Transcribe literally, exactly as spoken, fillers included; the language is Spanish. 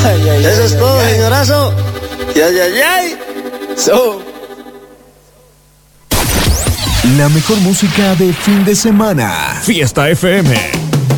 Ay, ay, Eso ay, es ay, todo, ay. Señorazo. Y ay, ay, ay. So. La mejor música de fin de semana. Fiesta F M.